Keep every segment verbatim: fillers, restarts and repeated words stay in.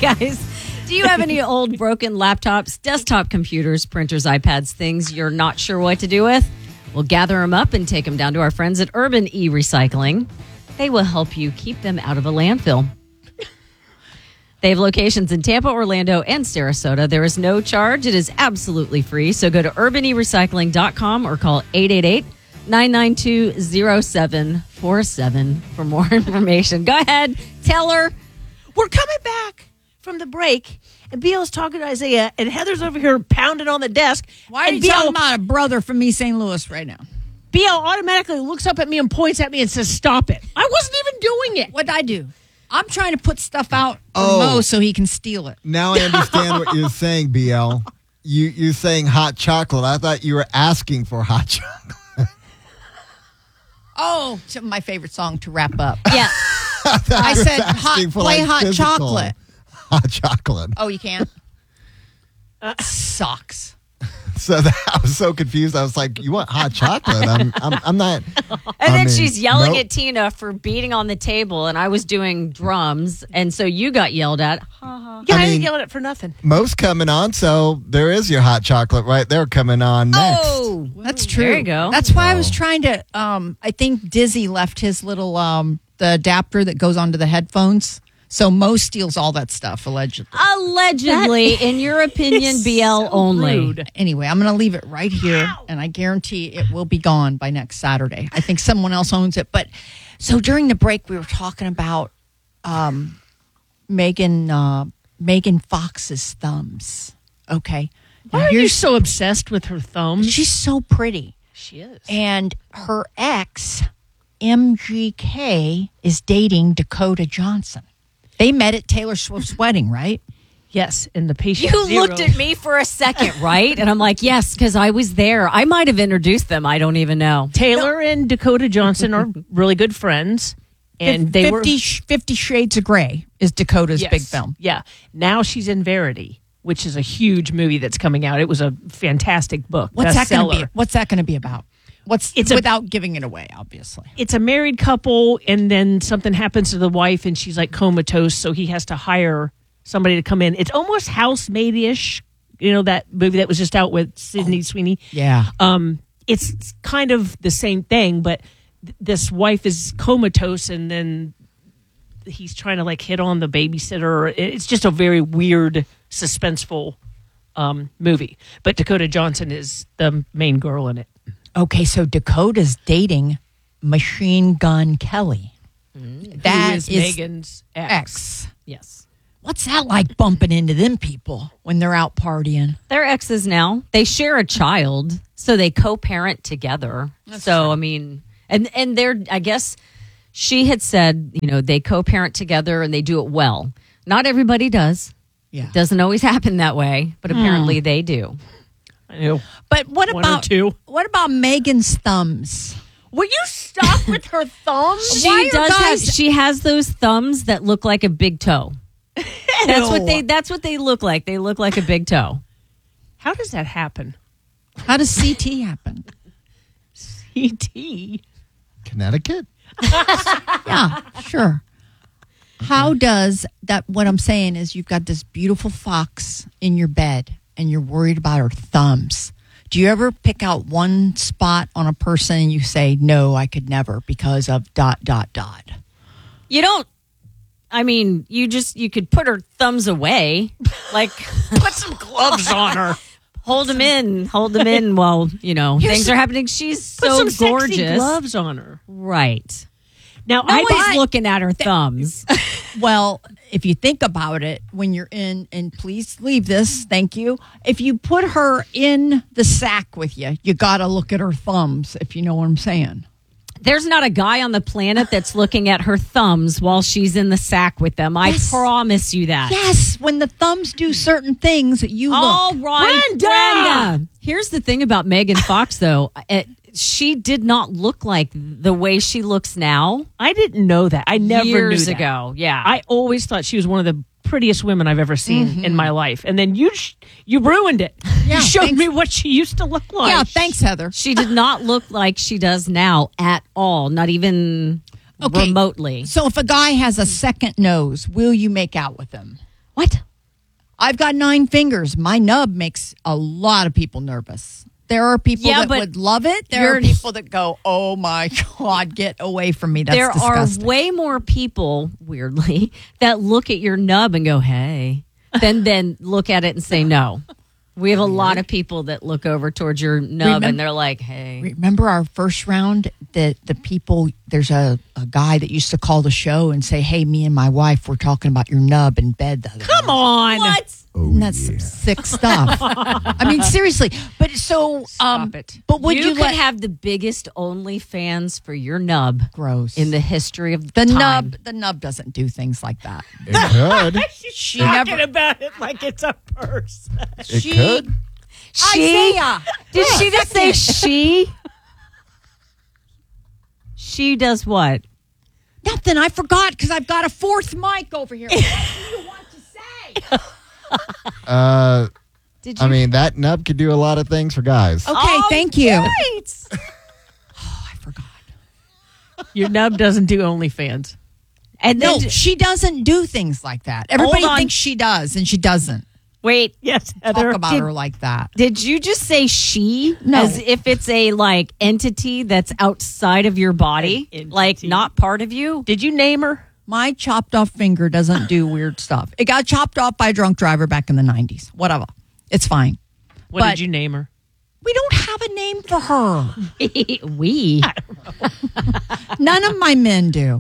guys, do you have any old broken laptops, desktop computers, printers, iPads, things you're not sure what to do with? We'll gather them up and take them down to our friends at Urban E-Recycling. They will help you keep them out of a landfill. They have locations in Tampa, Orlando, and Sarasota. There is no charge. It is absolutely free. So go to urban e recycling dot com or call eight eight eight, nine nine two, zero seven four seven for more information. Go ahead. Tell her. We're coming back from the break, and B L's talking to Isaiah, and Heather's over here pounding on the desk. Why are and you B L, talking about a brother from East Saint Louis right now? B L automatically looks up at me and points at me and says, stop it. I wasn't even doing it. What'd I do? I'm trying to put stuff out for Oh. Mo so he can steal it. Now I understand what you're saying, B L. You, you're saying hot chocolate. I thought you were asking for hot chocolate. Oh, it's my favorite song to wrap up. Yeah. I, thought I you were said, asking hot, for, play like, hot physical chocolate. Hot chocolate. Oh, you can't? Sucks. So that, I was so confused. I was like, "You want hot chocolate?" I'm, I'm, I'm not. And I then mean, she's yelling nope. at Tina for beating on the table, and I was doing drums, and so you got yelled at. Ha ha. Yeah, I, I didn't mean- yell at it for nothing. Most coming on, so there is your hot chocolate right there coming on next. Oh, That's true. There you go. That's why I was trying to, um, I think Dizzy left his little, um, the adapter that goes onto the headphones. So Mo steals all that stuff, allegedly. Allegedly, in your opinion, B L only. Rude. Anyway, I'm going to leave it right here, and I guarantee it will be gone by next Saturday. I think someone else owns it. But so during the break, we were talking about um, Megan uh, Megan Fox's thumbs. Okay, Why Now, are you here's- so obsessed with her thumbs? She's so pretty, She is. and her ex M G K is dating Dakota Johnson. They met at Taylor Swift's wedding, right? Yes, in the patient You zero. looked at me for a second, right? And I'm like, yes, because I was there. I might have introduced them. I don't even know. Taylor and Dakota Johnson are really good friends. And they were fifty, Fifty Shades of Grey is Dakota's Yes. big film. Yeah. Now she's in Verity, which is a huge movie that's coming out. It was a fantastic book. What's that going to bestseller. be? What's that going to be about? What's It's a- without giving it away, obviously. It's a married couple, and then something happens to the wife, and she's like comatose, so he has to hire somebody to come in. It's almost housemaid-ish, you know, that movie that was just out with Sydney Sweeney. Yeah. Um, it's kind of the same thing, but th- this wife is comatose, and then he's trying to like hit on the babysitter. It's just a very weird, suspenseful um, movie. But Dakota Johnson is the main girl in it. Okay, so Dakota's dating Machine Gun Kelly. That Who is, is Megan's ex. ex. Yes. What's that like bumping into them people when they're out partying? They're exes now. They share a child, so they co-parent together. so, I mean, and, and they're, I guess she had said, you know, they co-parent together and they do it well. Not everybody does. Yeah. Doesn't always happen that way, but apparently they do. I know. But what One or about two. what about Megan's thumbs? Will you stop with her thumbs? She Why are does have, guys- she has those thumbs that look like a big toe. That's what they that's what they look like. They look like a big toe. How does that happen? How does C T happen? E T. Connecticut? Yeah, sure. How does that? What I'm saying is, you've got this beautiful fox in your bed, and you're worried about her thumbs. Do you ever pick out one spot on a person and you say, "No, I could never," because of dot dot dot? You don't I mean, you just you could put her thumbs away. Like Put some gloves on her. hold them in, hold them in while, you know, Here's things some- are happening. She's Put so some sexy gorgeous. gloves on her. Right. Now, No I one's buy- looking at her thumbs. Well, if you think about it, when you're in, and please leave this, thank you. If you put her in the sack with you, you got to look at her thumbs, if you know what I'm saying. There's not a guy on the planet that's looking at her thumbs while she's in the sack with them. I Yes. promise you that. Yes, when the thumbs do certain things, you All look. right, Brenda! Brenda. Here's the thing about Megan Fox, though. It, she did not look like the way she looks now I didn't know that. I never years knew that. ago. Yeah. I always thought she was one of the prettiest women I've ever seen in my life. And then you sh- you ruined it. Yeah, you showed thanks. me what she used to look like. Yeah, thanks, Heather. She did not look like she does now at all, not even Okay. remotely. So if a guy has a second nose, will you make out with him? What? I've got nine fingers. My nub makes a lot of people nervous. There are people Yeah, that but would love it. There are you're- people that go, "Oh my God, get away from me." That's there disgusting. are way more people, weirdly, that look at your nub and go, "Hey," than then look at it and say no. We have a lot of people that look over towards your nub Remem- and they're like, "Hey." Remember our first round? The the people. There's a, a guy that used to call the show and say, "Hey, me and my wife were talking about your nub in bed the other Come night." on. What? Oh, And that's yeah. some sick stuff. I mean, seriously. But so, um, Stop it. but would you, you, could let have the biggest OnlyFans for your nub gross in the history of the time. nub? The nub doesn't do things like that. It could. She Talking never. about it like it's a purse. It She- could. She Isaiah, did wait she a just say second. she? She does what? Nothing. I forgot because I've got a fourth mic over here. What do you want to say? Uh, Did you? I mean, that nub could do a lot of things for guys. Okay, Oh, thank you. right. Oh, I forgot. Your nub doesn't do OnlyFans. And then No, she doesn't do things like that. Everybody Hold on. thinks she does, and she doesn't. wait. Yes, Talk Heather. about did- her like that. Did you just say she? No. As if it's a like entity that's outside of your body, An like entity. not part of you. Did you name her? My chopped off finger doesn't do weird stuff. It got chopped off by a drunk driver back in the nineties. Whatever. It's fine. What But- did you name her? We don't have a name for her. we. None of my men do.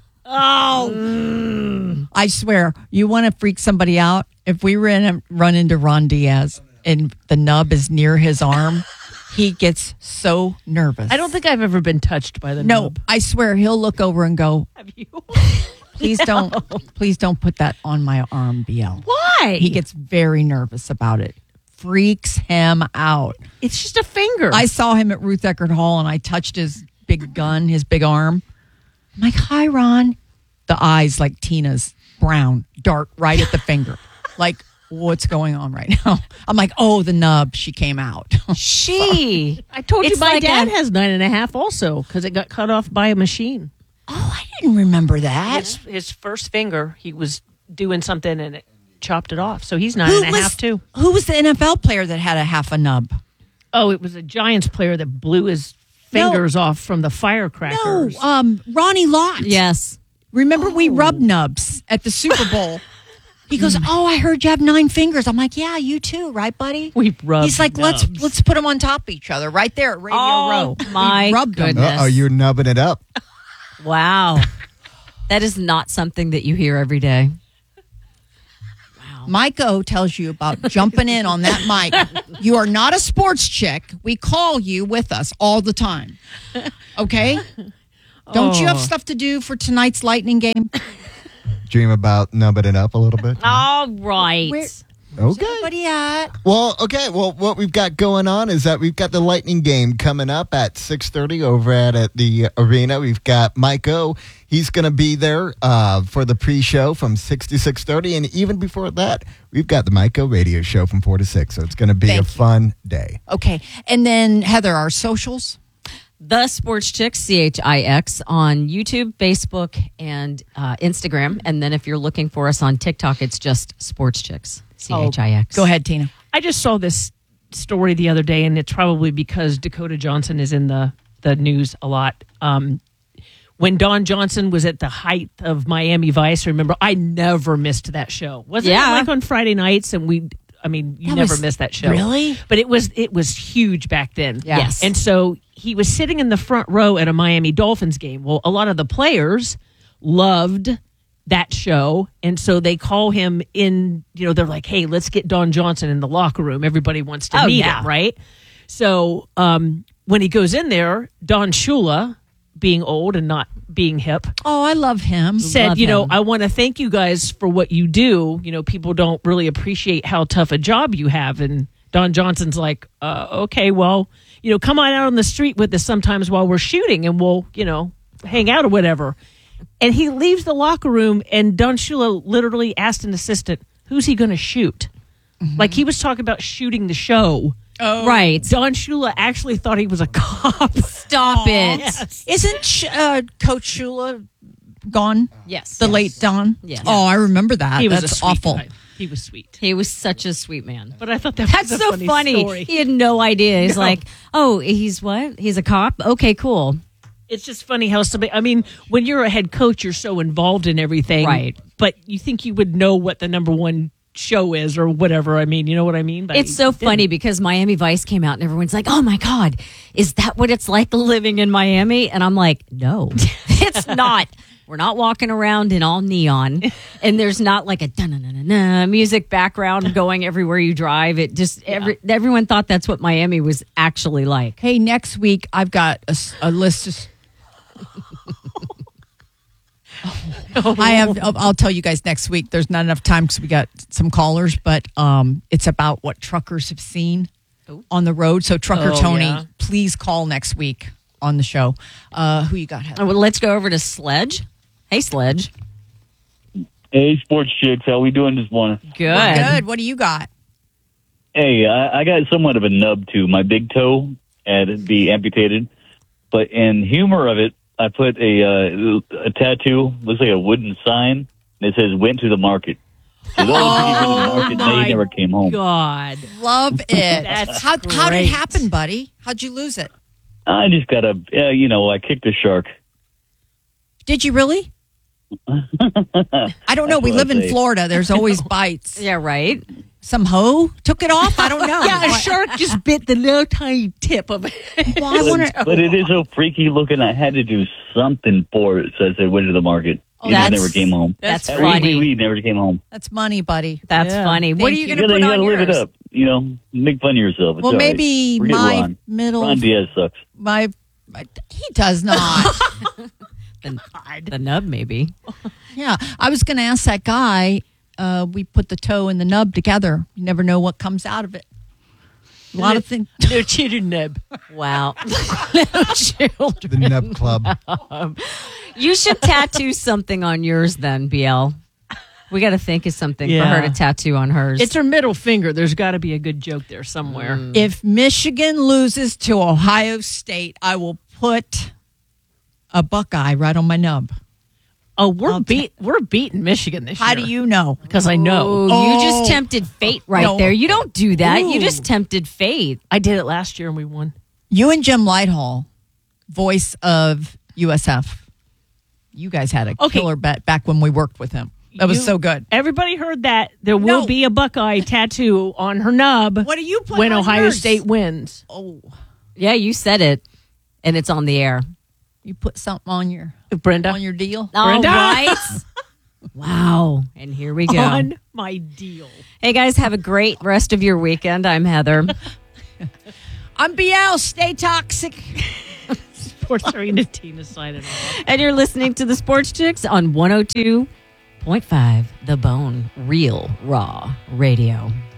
Oh, I swear, you want to freak somebody out? If we ran, run into Ron Diaz and the nub is near his arm, he gets so nervous. I don't think I've ever been touched by the No, nub. I swear he'll look over and go, Have you? please don't, please don't put that on my arm, B L. Why? He gets very nervous about it. Freaks him out. It's just a finger. I saw him at Ruth Eckerd Hall and I touched his big gun, his big arm. I'm like, hi, Ron. The eyes like Tina's brown, dart right at the finger. Like, what's going on right now? I'm like, oh, the nub. She came out. she. I told you It's my like dad a- has nine and a half also because it got cut off by a machine. Oh, I didn't remember that. His, his first finger, he was doing something and it chopped it off. So he's nine and a half too. Who was the N F L player that had a half a nub? Oh, it was a Giants player that blew his No. fingers off from the No, firecrackers. um, Ronnie Lott. Yes. Remember we rubbed nubs at the Super Bowl. He goes, "Oh, I heard you have nine fingers." I'm like, "Yeah, you too, right, buddy?" We rubbed He's like, "Let's nubs. let's put them on top of each other, right there at Radio Oh, Row." my We rubbed them. goodness. Uh oh, you're nubbing it up. Wow. That is not something that you hear every day. Mike O tells you about jumping in on that mic. You are not a sports chick. We call you with us all the time. Okay? Don't you have Oh. stuff to do for tonight's Lightning game? Dream about nubbing it up a little bit. All right. Where- Okay. Everybody at? Well, okay. Well, what we've got going on is that we've got the Lightning game coming up at six thirty over at, at the arena. We've got Mike O. He's going to be there uh, for the pre-show from six to six thirty. And even before that, we've got the Mike O radio show from four to six. So it's going to be Thank a you. fun day. Okay. And then, Heather, our socials? The Sports Chicks, C H I X, on YouTube, Facebook, and uh, Instagram. And then if you're looking for us on TikTok, it's just Sports Chicks, C H I X. Go ahead, Tina. I just saw this story the other day, and it's probably because Dakota Johnson is in the, the news a lot. Um, when Don Johnson was at the height of Miami Vice, remember, I never missed that show. Wasn't Yeah. it like on Friday nights? And we, I mean, you That never was- missed that show. Really? But it was it was huge back then. Yeah. Yes. And so he was sitting in the front row at a Miami Dolphins game. Well, a lot of the players loved that show. And so they call him in, you know, they're like, hey, let's get Don Johnson in the locker room. Everybody wants to Oh, meet yeah. him, right? So um, when he goes in there, Don Shula, being old and not being hip, Oh, I love him. said, Love you know, him. I want to thank you guys for what you do. You know, people don't really appreciate how tough a job you have. And Don Johnson's like, uh, okay, well, you know, come on out on the street with us sometimes while we're shooting and we'll, you know, hang out or whatever. And he leaves the locker room and Don Shula literally asked an assistant, who's he going to shoot? Like he was talking about shooting the show. Right. Don Shula actually thought he was a cop. Stop it. Yes. Isn't Sh- uh, Coach Shula gone? Yes. The yes. late Don? Yes. Oh, I remember that. He was That's a sweet awful. guy. He was sweet. He was such a sweet man. But I thought that That's was a so funny, funny. story. He had no idea. He's No. like, oh, he's what? He's a cop? Okay, cool. It's just funny how somebody, I mean, when you're a head coach, you're so involved in everything. Right. But you think you would know what the number one show is or whatever. I mean, you know what I mean? But It's so funny because Miami Vice came out and everyone's like, oh my God, is that what it's like living in Miami? And I'm like, no, it's not. We're not walking around in all neon, and there's not like a da-na-na-na-na music background going everywhere you drive. It just, every, everyone thought that's what Miami was actually like. Hey, next week I've got a, s- a list of. I have. I'll I'll tell you guys next week. There's not enough time because we got some callers, but um, it's about what truckers have seen on the road. So, Trucker Oh, Tony, yeah. please call next week on the show. Uh, who you got? Heather? Oh, well, let's go over to Sledge. Hey, Sledge. Hey, sports chicks, how we doing this morning? Good. We're good. What do you got? Hey, I, I got somewhat of a nub too. My big toe had to be amputated, but in humor of it, I put a uh, a tattoo. Looks like a wooden sign that says "Went to the market." So those people went to the market, my they never came home. God. Love it. That's how, how did it great. happen, buddy? How'd you lose it? I just got a, uh, you know, I kicked a shark. Did you really? I don't know. That's We what live I in say. Florida. There's always bites. Yeah, right. Some hoe took it off. I don't know. Yeah, a What- shark just bit the little tiny tip of it. Well, I But, wonder. but it is so freaky looking. I had to do something for it. So I said, "Went to the market." Oh, and I that's- never came home. That's That funny. weed, weed never came home. That's money, buddy. That's Yeah. funny. What are Thank you you. going You to gotta, put you on gotta live yours? it up. You know, make fun of yourself. It's Well, all right. maybe Forget my Ron. middle. Ron Diaz sucks. My, my he does not. The, the nub, maybe. Yeah, I was going to ask that guy. Uh, we put the toe and the nub together. You never know what comes out of it. A lot of things. No cheater nub. Wow. Little children. The Nub Club. You should tattoo something on yours then, B L. We got to think of something for her Yeah. to tattoo on hers. It's her middle finger. There's got to be a good joke there somewhere. If Michigan loses to Ohio State, I will put a Buckeye right on my nub. Oh, we're I'll beat. We're beating Michigan this How year. do you know? Because I know. Oh, Oh. you just tempted fate right No. there. You don't do that. You Ooh. just tempted fate. I did it last year and we won. You and Jim Lighthall, voice of U S F. You guys had a Okay. killer bet back when we worked with him. That was You- so good. Everybody heard that. There will No. be a Buckeye tattoo on her nub. What do you put when on Ohio yours? State wins? Oh, Yeah, you said it, and it's on the air. you put something on your Brenda, on your deal. All Brenda. right. Wow. And here we go. on my deal. Hey, guys, have a great rest of your weekend. I'm Heather. I'm B L. Stay toxic. Sports Arena Tina signing off. And you're listening to the Sports Chicks on one oh two point five The Bone, Real Raw Radio.